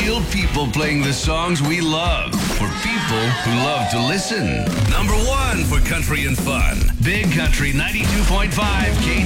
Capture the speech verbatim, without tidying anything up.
Real people playing the songs we love for people who love to listen. Number one for country and fun. Big Country ninety-two point five K